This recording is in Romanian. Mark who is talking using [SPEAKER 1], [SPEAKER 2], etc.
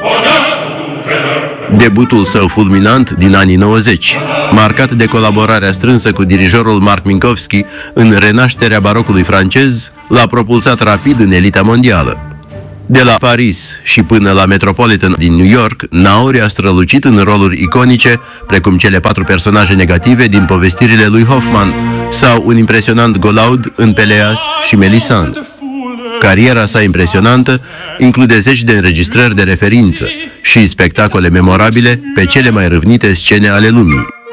[SPEAKER 1] Debutul său fulminant din anii 90, marcat de colaborarea strânsă cu dirijorul Marc Minkowski în renașterea barocului francez, l-a propulsat rapid în elita mondială. De la Paris și până la Metropolitan din New York, Nauri a strălucit în roluri iconice, precum cele 4 personaje negative din povestirile lui Hoffman sau un impresionant Golaud în Peleas și Melisande. Cariera sa impresionantă include zeci de înregistrări de referință și spectacole memorabile pe cele mai râvnite scene ale lumii.